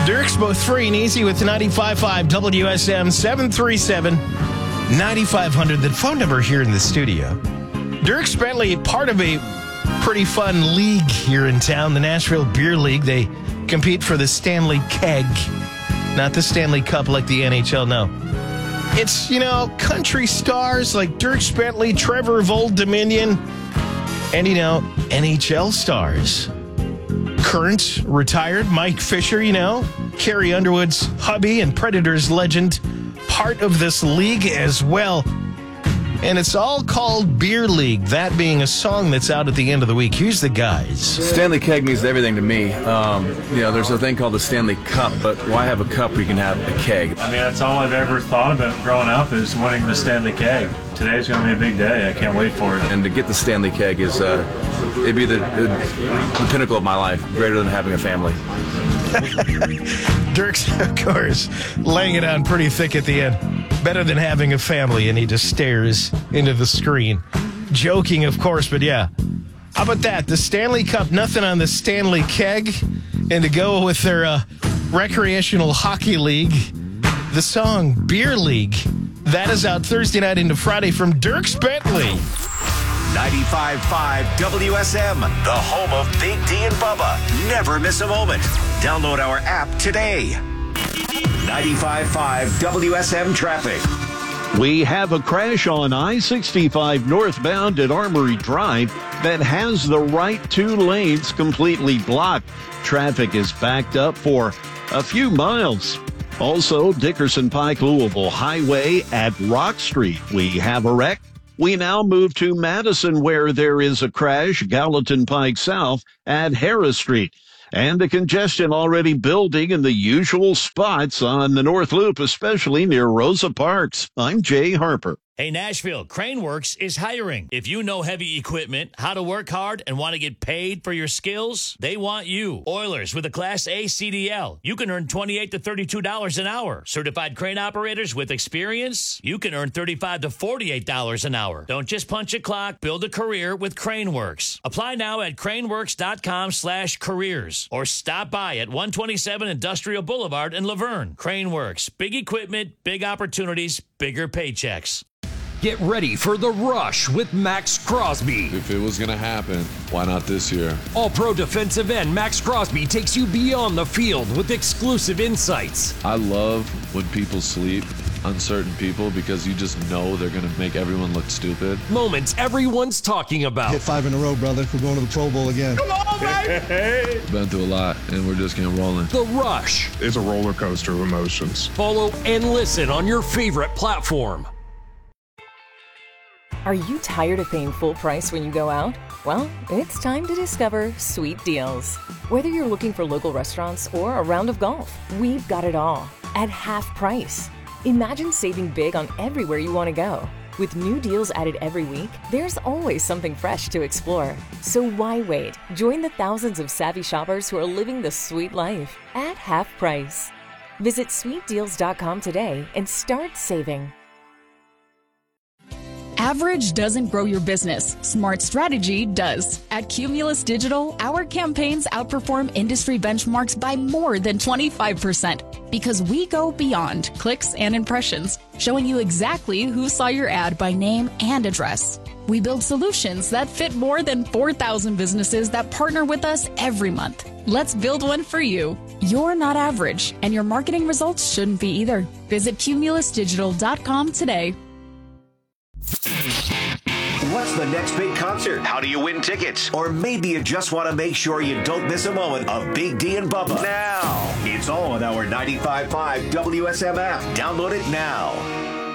Dirk's both free and easy with 95.5 WSM 737-9500. The phone number here in the studio. Dirk's Bentley, part of a pretty fun league here in town, the Nashville Beer League. They compete for the Stanley Keg, not the Stanley Cup like the NHL, no. It's, country stars like Dirk Bentley, Trevor of Old Dominion, and, NHL stars. Current, retired Mike Fisher, Carrie Underwood's hubby and Predators legend, part of this league as well. And it's all called Beer League, that being a song that's out at the end of the week. Here's the guys. Stanley Keg means everything to me. There's a thing called the Stanley Cup, but why have a cup where you can have a keg? I mean, that's all I've ever thought about growing up is winning the Stanley Keg. Today's going to be a big day. I can't wait for it. And to get the Stanley Keg is, it'd be the pinnacle of my life, greater than having a family. Dirk's, of course, laying it on pretty thick at the end. Better than having a family, and he just stares into the screen. Joking, of course, but yeah. How about that? The Stanley Cup, nothing on the Stanley Keg. And to go with their recreational hockey league, the song Beer League. That is out Thursday night into Friday from Dirk's Bentley. 95.5 WSM, the home of Big D and Bubba. Never miss a moment. Download our app today. 95.5 WSM traffic. We have a crash on I-65 northbound at Armory Drive that has the right two lanes completely blocked. Traffic is backed up for a few miles. Also, Dickerson Pike Louisville Highway at Rock Street. We have a wreck. We now move to Madison, where there is a crash, Gallatin Pike South at Harris Street. And the congestion already building in the usual spots on the North Loop, especially near Rosa Parks. I'm Jay Harper. Hey, Nashville, Craneworks is hiring. If you know heavy equipment, how to work hard, and want to get paid for your skills, they want you. Oilers with a Class A CDL. You can earn $28 to $32 an hour. Certified crane operators with experience, you can earn $35 to $48 an hour. Don't just punch a clock, build a career with Craneworks. Apply now at craneworks.com/careers or stop by at 127 Industrial Boulevard in Laverne. Craneworks, big equipment, big opportunities, bigger paychecks. Get ready for The Rush with Max Crosby. If it was going to happen, why not this year? All-pro defensive end Max Crosby takes you beyond the field with exclusive insights. I love when people sleep, uncertain people, because you just know they're going to make everyone look stupid. Moments everyone's talking about. Hit 5 in a row, brother. We're going to the Pro Bowl again. Come on, baby! Been through a lot, and we're just getting rolling. The Rush. It's a roller coaster of emotions. Follow and listen on your favorite platform. Are you tired of paying full price when you go out? Well, it's time to discover Sweet Deals. Whether you're looking for local restaurants or a round of golf, we've got it all at half price. Imagine saving big on everywhere you want to go. With new deals added every week, there's always something fresh to explore. So why wait? Join the thousands of savvy shoppers who are living the sweet life at half price. Visit sweetdeals.com today and start saving. Average doesn't grow your business. Smart strategy does. At Cumulus Digital, our campaigns outperform industry benchmarks by more than 25% because we go beyond clicks and impressions, showing you exactly who saw your ad by name and address. We build solutions that fit more than 4,000 businesses that partner with us every month. Let's build one for you. You're not average, and your marketing results shouldn't be either. Visit cumulusdigital.com today. What's the next big concert? How do you win tickets? Or maybe you just want to make sure you don't miss a moment of Big D and Bubba. Now, it's all on our 95.5 WSM app. Download it now.